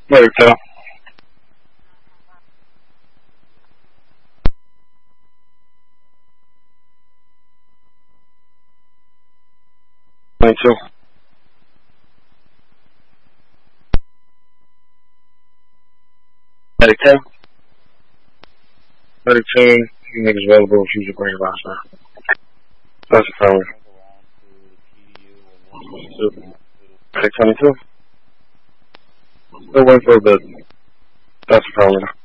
Medic 2. Two. Medic 10. Medic 2, you niggas available if you bring your roster. That's a felony. Medic 22. Still waiting for a bit. That's a felony.